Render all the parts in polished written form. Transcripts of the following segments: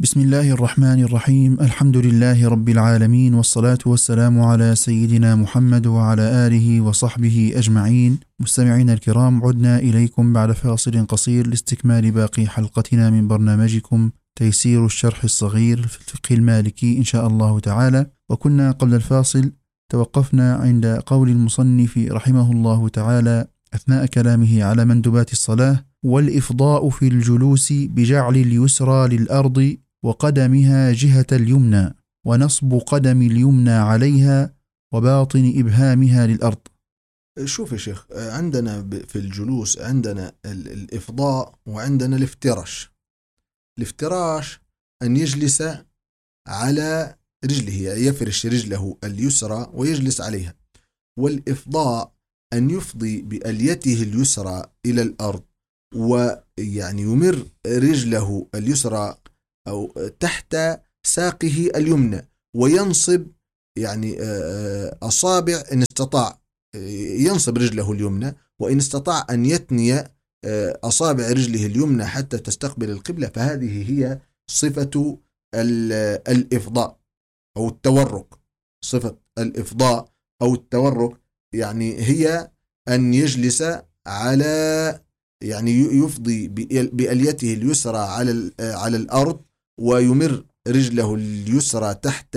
بسم الله الرحمن الرحيم. الحمد لله رب العالمين، والصلاة والسلام على سيدنا محمد وعلى آله وصحبه أجمعين. مستمعين الكرام، عدنا إليكم بعد فاصل قصير لاستكمال باقي حلقتنا من برنامجكم تيسير الشرح الصغير في الفقه المالكي إن شاء الله تعالى. وكنا قبل الفاصل توقفنا عند قول المصنف رحمه الله تعالى أثناء كلامه على مندوبات الصلاة: والإفضاء في الجلوس بجعل اليسرى للأرض وقدمها جهة اليمنى، ونصب قدم اليمنى عليها، وباطن إبهامها للأرض. شوف يا شيخ، عندنا في الجلوس عندنا الإفضاء وعندنا الافتراش. الافتراش أن يجلس على رجله، يفرش رجله اليسرى ويجلس عليها. والإفضاء أن يفضي بأليته اليسرى إلى الأرض، ويعني يمر رجله اليسرى أو تحت ساقه اليمنى، وينصب يعني أصابع إن استطاع، ينصب رجله اليمنى، وإن استطاع أن يتني أصابع رجله اليمنى حتى تستقبل القبلة. فهذه هي صفة الإفضاء أو التورك. صفة الإفضاء أو التورك يعني هي أن يجلس على، يعني يفضي بأليته اليسرى على الأرض، ويمر رجله اليسرى تحت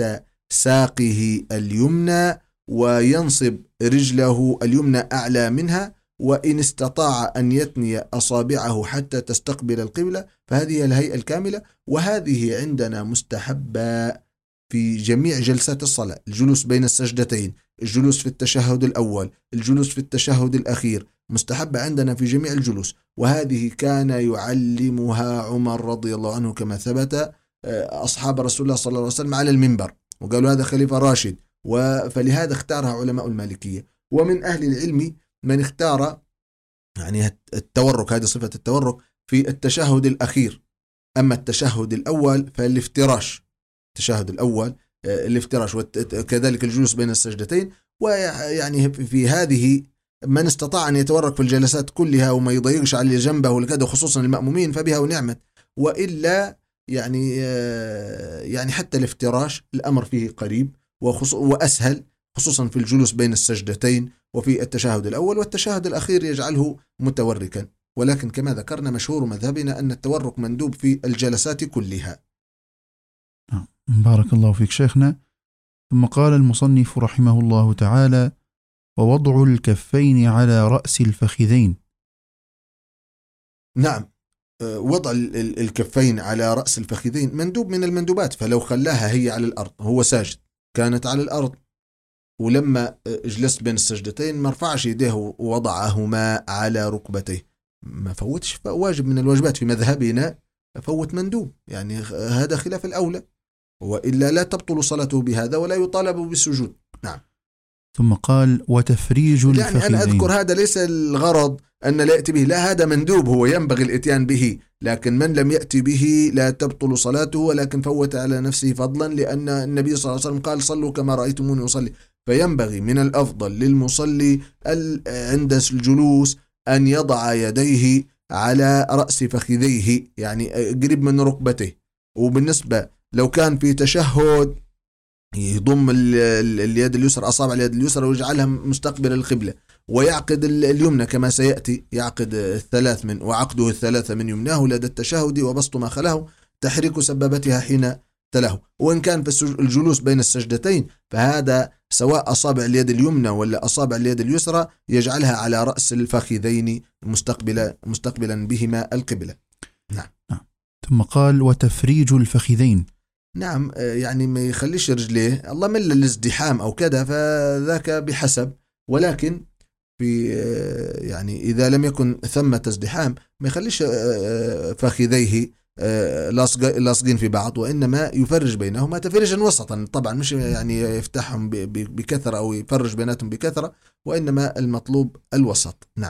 ساقه اليمنى، وينصب رجله اليمنى أعلى منها، وإن استطاع أن يتني أصابعه حتى تستقبل القبلة. فهذه الهيئة الكاملة، وهذه عندنا مستحبة في جميع جلسات الصلاة: الجلوس بين السجدتين، الجلوس في التشهد الأول، الجلوس في التشهد الأخير، مستحبة عندنا في جميع الجلوس. وهذه كان يعلمها عمر رضي الله عنه، كما ثبت أصحاب رسول الله صلى الله عليه وسلم على المنبر، وقالوا هذا خليفة راشد، فلهذا اختارها علماء المالكية. ومن أهل العلم من اختار يعني التورك، هذه صفة التورك في التشهد الأخير. أما التشهد الأول فالافتراش، التشهد الأول الافتراش، وكذلك الجلوس بين السجدتين. ويعني في هذه من استطاع أن يتورك في الجلسات كلها وما يضيقش على جنبه ولكده، خصوصا المأمومين، فبها ونعمت. وإلا يعني حتى الافتراش الأمر فيه قريب وأسهل، خصوصا في الجلوس بين السجدتين وفي التشهد الأول. والتشهد الأخير يجعله متوركا، ولكن كما ذكرنا مشهور مذهبنا أن التورك مندوب في الجلسات كلها. بارك الله فيك شيخنا. ثم قال المصنف رحمه الله تعالى: ووضع الكفين على رأس الفخذين. نعم، وضع الكفين على رأس الفخذين مندوب من المندوبات. فلو خلاها هي على الأرض، هو ساجد كانت على الأرض، ولما جلست بين السجدتين ما رفعش يديه ووضعهما على ركبتيه، ما فوتش واجب من الواجبات في مذهبنا، فوت مندوب، يعني هذا خلاف الأولى، وإلا لا تبطل صلاته بهذا ولا يطالب بالسجود. نعم. ثم قال: وتفريج الفخذين. يعني أنا أذكر هذا ليس الغرض أن لا يأتي به، لا، هذا مندوب هو ينبغي الإتيان به، لكن من لم يأتي به لا تبطل صلاته، ولكن فوت على نفسه فضلا، لأن النبي صلى الله عليه وسلم قال: صلوا كما رأيتموني أصلي. فينبغي من الأفضل للمصلي عند الجلوس أن يضع يديه على رأس فخذيه، يعني قريب من ركبته. وبالنسبة لو كان في تشهد يضم اليد اليسرى، أصابع اليد اليسرى، ويجعلها مستقبل القبلة، ويعقد اليمنى كما سيأتي، يعقد وعقده الثلاثة من يمناه لدى التشهد، وبسط ما خلاه، تحريك سبابتها حين تله. وإن كان في الجلوس بين السجدتين فهذا سواء أصابع اليد اليمنى ولا أصابع اليد اليسرى يجعلها على رأس الفخذين مستقبلا بهما القبلة. نعم. ثم قال: وتفريج الفخذين. نعم، يعني ما يخليش رجليه الله من الازدحام أو كذا، فذاك بحسب، ولكن في يعني إذا لم يكن ثمة ازدحام ما يخليش فخذيه لاصقين في بعض، وإنما يفرج بينهما تفريجا وسطا. طبعا مش يعني يفتحهم بكثرة أو يفرج بيناتهم بكثرة، وإنما المطلوب الوسط. نعم.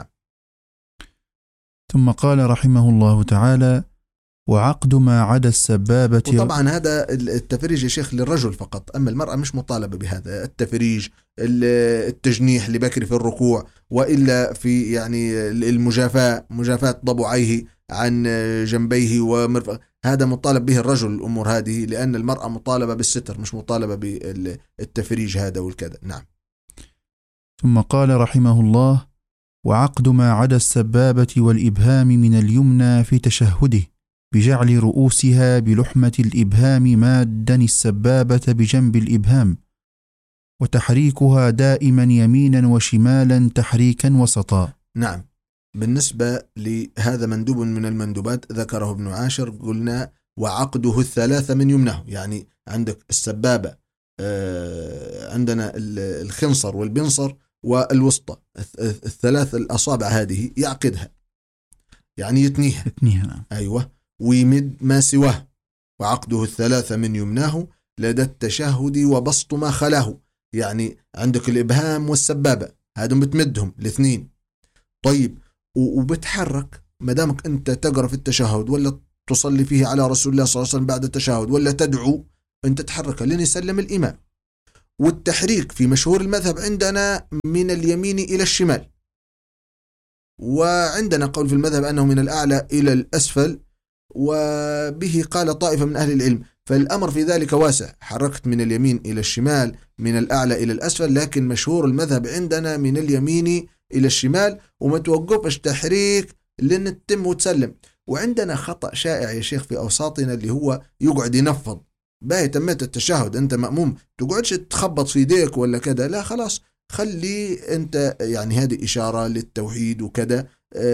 ثم قال رحمه الله تعالى: وعقد ما عدا السبابة. وطبعا هذا التفريج يا شيخ للرجل فقط، أما المرأة مش مطالبة بهذا التفريج. التجنيح اللي بكري في الركوع، وإلا في يعني المجافاة، مجافاة ضبعيه عن جنبيه ومرفق. هذا مطالب به الرجل الأمور هذه، لأن المرأة مطالبة بالستر مش مطالبة بالتفريج هذا والكذا. نعم. ثم قال رحمه الله: وعقد ما عدا السبابة والإبهام من اليمنى في تشهده بجعل رؤوسها بلحمة الإبهام مادا السبابة بجنب الإبهام، وتحريكها دائما يمينا وشمالا تحريكا وسطا. نعم. بالنسبة لهذا مندوب من المندوبات ذكره ابن عاشر، قلنا وعقده الثلاثة من يمنه، يعني عندك السبابة، عندنا الخنصر والبنصر والوسطى، الثلاث الأصابع هذه يعقدها، يعني يتنيها. نعم. أيوة. ويمد ما سواه. وعقده الثلاثة من يمناه لدى التشهد وبسط ما خلاه، يعني عندك الإبهام والسبابة هذا بتمدهم الاثنين. طيب، وبتحرك مدامك أنت تقرأ في التشهد ولا تصلي فيه على رسول الله صلى الله عليه وسلم بعد التشهد ولا تدعو، أنت تحرك لين يسلم الإمام. والتحريك في مشهور المذهب عندنا من اليمين إلى الشمال، وعندنا قول في المذهب أنه من الأعلى إلى الأسفل، وبه قال طائفة من أهل العلم، فالأمر في ذلك واسع، حركت من اليمين إلى الشمال من الأعلى إلى الأسفل، لكن مشهور المذهب عندنا من اليمين إلى الشمال، وما توقفش تحريك لن تتم وتسلم. وعندنا خطأ شائع يا شيخ في أوساطنا اللي هو يقعد ينفض. باهي تمت التشهد أنت مأموم، تقعدش تخبط في يديك ولا كذا، لا خلاص، خلي أنت يعني هذه إشارة للتوحيد وكذا،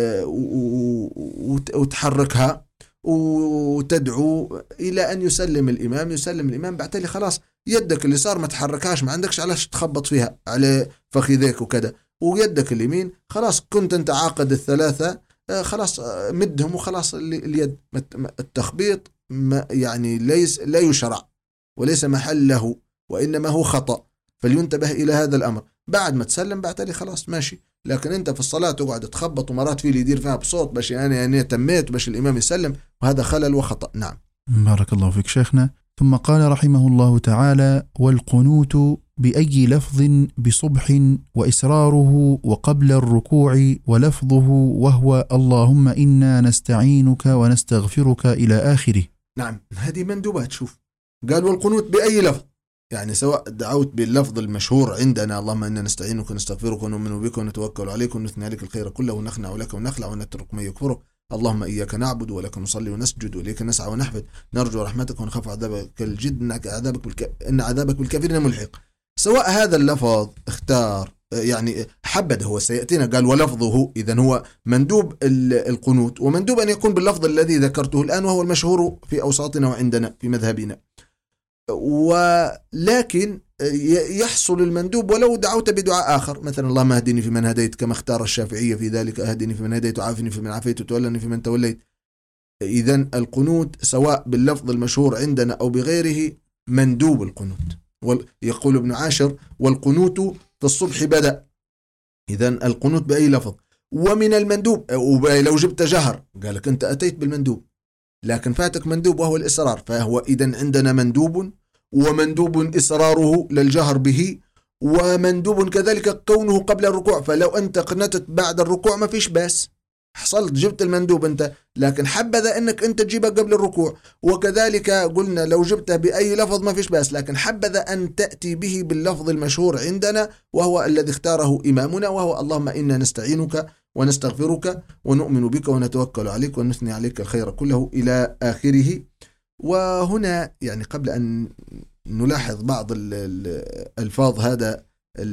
وتحركها وتدعو إلى أن يسلم الإمام بعتلي خلاص يدك اللي صار ما تحركهاش، ما عندكش علاش تخبط فيها على فخذيك وكذا، ويدك اليمين خلاص كنت أنت عاقد الثلاثة، خلاص مدهم وخلاص. اليد التخبيط يعني لا يشرع وليس محل له، وإنما هو خطأ، فلينتبه إلى هذا الأمر. بعد ما تسلم بعتلي خلاص ماشي، لكن أنت في الصلاة تقعد تخبط ومرات فيه اللي يدير فيها بصوت باش يعني تميت باش الإمام يسلم، وهذا خلل وخطأ. نعم. بارك الله فيك شيخنا. ثم قال رحمه الله تعالى: والقنوت بأي لفظ بصبح وإسراره وقبل الركوع ولفظه وهو اللهم إنا نستعينك ونستغفرك إلى آخره. نعم، هذه مندوبات. شوف، قال والقنوت بأي لفظ، يعني سواء دعوت باللفظ المشهور عندنا اللهم إنا نستعينك ونستغفرك ونؤمن بك ونتوكل عليك ونثني عليك الخير كله ونخنع لك ونخلع ونترك من يكفرك، اللهم إياك نعبد ولك نصلي ونسجد وإليك نسعى ونحفد نرجو رحمتك ونخاف عذابك الجد إن عذابك بالكافرين ملحق. سواء هذا اللفظ اختار يعني حبد، هو سيأتينا قال ولفظه، إذن هو مندوب القنوت، ومندوب أن يكون باللفظ الذي ذكرته الآن وهو المشهور في أوساطنا وعندنا في مذهبنا. ولكن يحصل المندوب ولو دعوت بدعاء آخر، مثلا اللهم اهدني فيمن هديت كما اختار الشافعية في ذلك، اهدني فيمن هديت وعافني فيمن عافيت وتولني فيمن توليت. إذن القنوت سواء باللفظ المشهور عندنا أو بغيره مندوب القنوت. يقول ابن عاشر: والقنوت في الصبح بدأ. إذن القنوت بأي لفظ. ومن المندوب، لو جبت جهر قالك أنت أتيت بالمندوب لكن فاتك مندوب وهو الإصرار، فهو إذن عندنا مندوب، ومندوب إصراره للجهر به، ومندوب كذلك كونه قبل الركوع، فلو أنت قنتت بعد الركوع ما فيش باس، حصلت جبت المندوب أنت، لكن حبذا أنك أنت تجيبه قبل الركوع. وكذلك قلنا لو جبته بأي لفظ ما فيش باس، لكن حبذا أن تأتي به باللفظ المشهور عندنا وهو الذي اختاره إمامنا، وهو اللهم إنا نستعينك ونستغفرك ونؤمن بك ونتوكل عليك ونثني عليك الخير كله إلى آخره. وهنا يعني قبل أن نلاحظ بعض الألفاظ هذا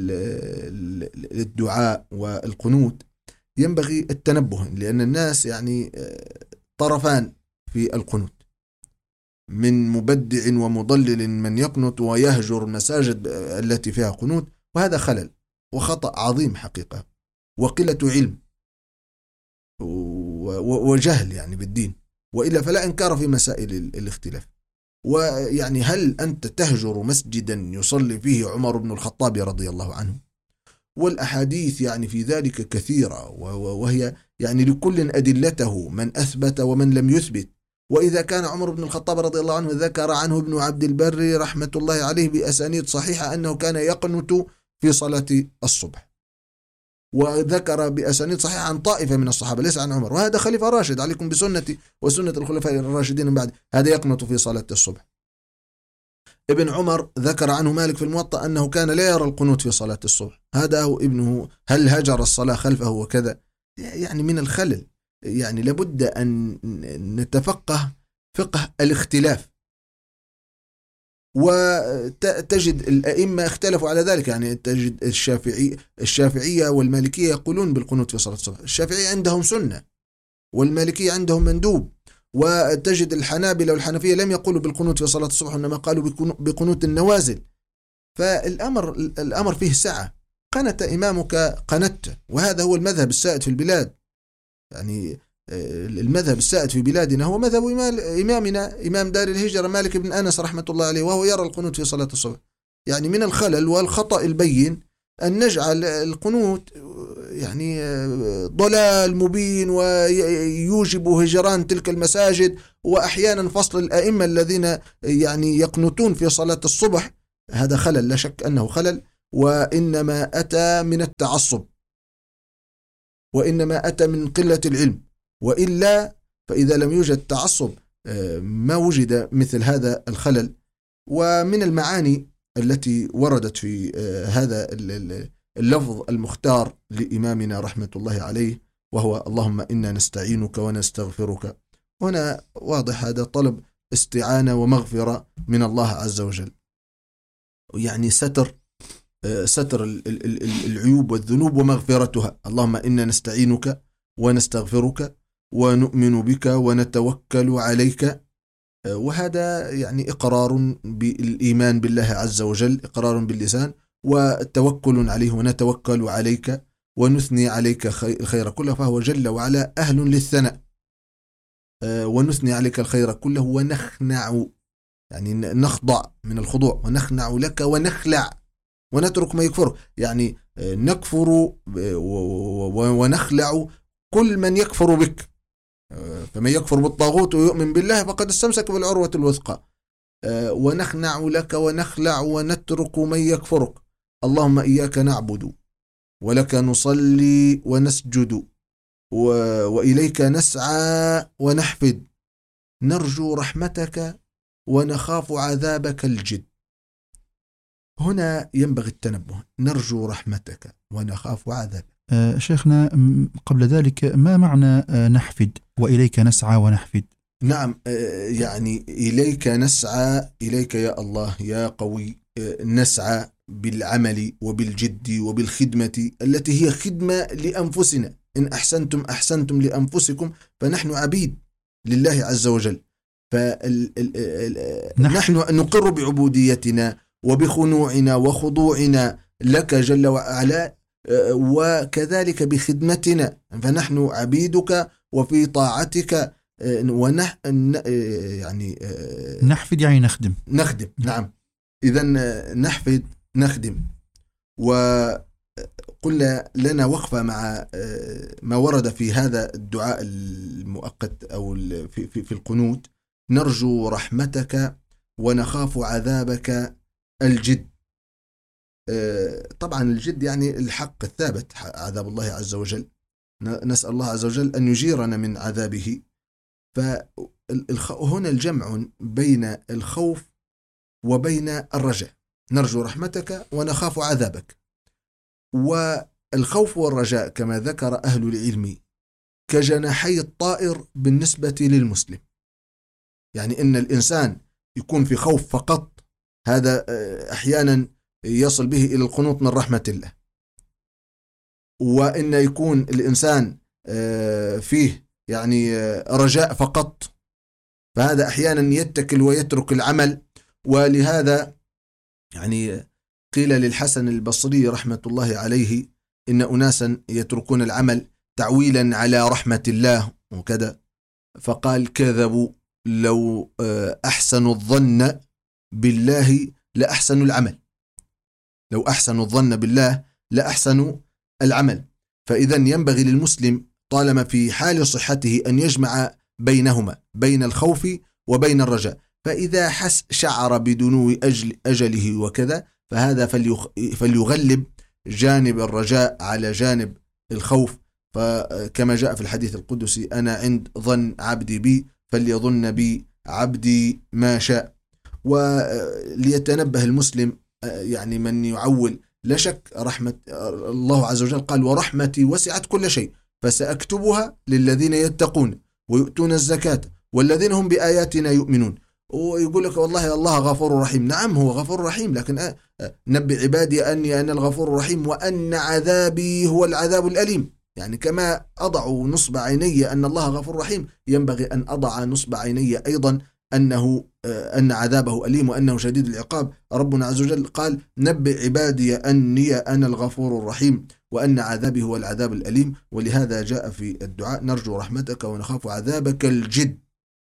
الدعاء والقنوت ينبغي التنبه، لأن الناس يعني طرفان في القنوت، من مبدع ومضلل من يقنط ويهجر المساجد التي فيها قنوت، وهذا خلل وخطأ عظيم حقيقة، وقلة علم وجهل يعني بالدين، وإلا فلا إنكار في مسائل الاختلاف. ويعني هل أنت تهجر مسجدا يصلي فيه عمر بن الخطاب رضي الله عنه؟ والأحاديث يعني في ذلك كثيرة، وهي يعني لكل أدلته، من أثبت ومن لم يثبت. وإذا كان عمر بن الخطاب رضي الله عنه ذكر عنه ابن عبد البر رحمة الله عليه بأسانيد صحيحة أنه كان يقنت في صلاة الصبح، وذكر بأسانيد صحيحة عن طائفة من الصحابة ليس عن عمر، وهذا خليفة راشد عليكم بسنتي وسنة الخلفاء الراشدين من بعد، هذا يقنط في صلاة الصبح. ابن عمر ذكر عنه مالك في الموطأ أنه كان لا يرى القنوت في صلاة الصبح، هذا هو ابنه هل هجر الصلاة خلفه وكذا، يعني من الخلل. يعني لابد أن نتفقه فقه الاختلاف، وتجد الأئمة اختلفوا على ذلك. يعني تجد الشافعية والمالكية يقولون بالقنوت في صلاة الصبح، الشافعية عندهم سنة والمالكية عندهم مندوب، وتجد الحنابلة والحنفية لم يقولوا بالقنوت في صلاة الصبح إنما قالوا بقنوت النوازل. فالأمر فيه سعة، قنت إمامك قنت، وهذا هو المذهب السائد في البلاد. يعني المذهب السائد في بلادنا هو مذهب إمامنا إمام دار الهجرة مالك بن أنس رحمة الله عليه، وهو يرى القنوت في صلاة الصبح. يعني من الخلل والخطأ البين أن نجعل القنوت يعني ضلال مبين ويوجب هجران تلك المساجد، وأحيانا فصل الأئمة الذين يعني يقنطون في صلاة الصبح. هذا خلل، لا شك أنه خلل، وإنما أتى من التعصب، وإنما أتى من قلة العلم، وإلا فإذا لم يوجد تعصب ما وجد مثل هذا الخلل. ومن المعاني التي وردت في هذا اللفظ المختار لإمامنا رحمة الله عليه وهو اللهم إنا نستعينك ونستغفرك، هنا واضح هذا طلب استعانة ومغفرة من الله عز وجل، يعني ستر العيوب والذنوب ومغفرتها. اللهم إنا نستعينك ونستغفرك ونؤمن بك ونتوكل عليك، وهذا يعني إقرار بالإيمان بالله عز وجل، إقرار باللسان، وتوكل عليه، ونتوكل عليك ونثني عليك الخير كله، فهو جل وعلا أهل للثناء. ونثني عليك الخير كله ونخنع، يعني نخضع من الخضوع، ونخنع لك ونخلع ونترك ما يكفر، يعني نكفر ونخلع كل من يكفر بك، فمن يكفر بالطاغوت ويؤمن بالله فقد استمسك بالعروة الوثقى. ونخنع لك ونخلع ونترك من يكفرك. اللهم إياك نعبد ولك نصلي ونسجد وإليك نسعى ونحفد، نرجو رحمتك ونخاف عذابك الجد. هنا ينبغي التنبه، نرجو رحمتك ونخاف عذابك. شيخنا قبل ذلك ما معنى نحفد وإليك نسعى ونحفد؟ نعم، يعني إليك نسعى، إليك يا الله يا قوي، نسعى بالعمل وبالجد وبالخدمة التي هي خدمة لأنفسنا. إن أحسنتم أحسنتم لأنفسكم، فنحن عبيد لله عز وجل، فنحن نقر بعبوديتنا وبخنوعنا وخضوعنا لك جل وعلا، وكذلك بخدمتنا، فنحن عبيدك وفي طاعتك. يعني نحفد يعني نخدم. نعم، إذن نحفد نخدم. وقلنا لنا وقفة مع ما ورد في هذا الدعاء المؤقت أو في القنوت، نرجو رحمتك ونخاف عذابك الجد. طبعا الجد يعني الحق الثابت، عذاب الله عز وجل، نسأل الله عز وجل أن يجيرنا من عذابه. فهنا الجمع بين الخوف وبين الرجاء، نرجو رحمتك ونخاف عذابك. والخوف والرجاء كما ذكر أهل العلم كجناحي الطائر بالنسبة للمسلم، يعني إن الإنسان يكون في خوف فقط، هذا أحيانا يصل به إلى القنوط من رحمة الله، وإن يكون الإنسان فيه يعني رجاء فقط، فهذا أحيانا يتكل ويترك العمل. ولهذا يعني قيل للحسن البصري رحمة الله عليه إن أناسا يتركون العمل تعويلا على رحمة الله وكذا، فقال كذبوا، لو أحسنوا الظن بالله لأحسنوا العمل، لو أحسنوا الظن بالله لأحسنوا العمل. فإذا ينبغي للمسلم طالما في حال صحته أن يجمع بينهما، بين الخوف وبين الرجاء. فإذا شعر بدنو أجله وكذا، فهذا فليغلب جانب الرجاء على جانب الخوف. فكما جاء في الحديث القدسي: أنا عند ظن عبدي بي فليظن بي عبدي ما شاء. وليتنبه المسلم يعني من يعول، لا شك رحمة الله عز وجل قال: ورحمتي وسعت كل شيء فسأكتبها للذين يتقون ويؤتون الزكاة والذين هم بآياتنا يؤمنون. ويقول لك والله الله غفور رحيم. نعم هو غفور رحيم، لكن نبي عبادي أني أنا الغفور الرحيم وأن عذابي هو العذاب الأليم. يعني كما أضع نصب عيني أن الله غفور رحيم، ينبغي أن أضع نصب عيني أيضا أن عذابه أليم وأنه شديد العقاب. ربنا عز وجل قال: نبئ عبادي أني أنا الغفور الرحيم وأن عذابي هو العذاب الأليم. ولهذا جاء في الدعاء: نرجو رحمتك ونخاف عذابك الجد.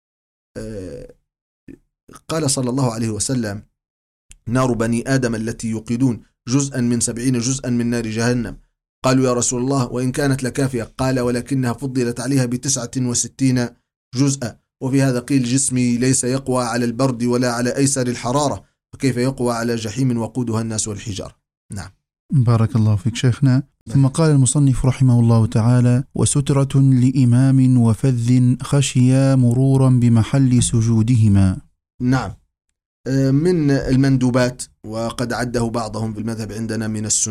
قال صلى الله عليه وسلم: نار بني آدم التي يوقدون جزءا من 70 جزءا من نار جهنم. قالوا: يا رسول الله وإن كانت لكافية؟ قال: ولكنها فضلت عليها ب69 جزءا. وفي هذا قيل: جسمي ليس يقوى على البرد ولا على أيسر الحرارة، فكيف يقوى على جحيم وقودها الناس والحجار. نعم. بارك الله فيك شيخنا. ثم قال المصنف رحمه الله تعالى: وسترة لإمام وفذ خشيا مرورا بمحل سجودهما. نعم، من المندوبات، وقد عده بعضهم في المذهب عندنا من السنة.